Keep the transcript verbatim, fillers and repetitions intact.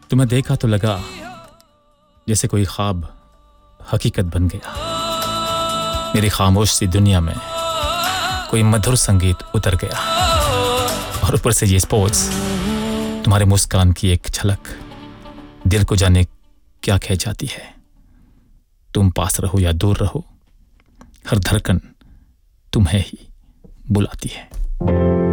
तुम्हें देखा तो लगा जैसे कोई ख्वाब हकीकत बन गया। मेरी खामोश सी दुनिया में कोई मधुर संगीत उतर गया। और ऊपर से ये स्पोर्ट्स, तुम्हारे मुस्कान की एक झलक दिल को जाने क्या कह जाती है। तुम पास रहो या दूर रहो, हर धड़कन तुम्हें ही बुलाती है।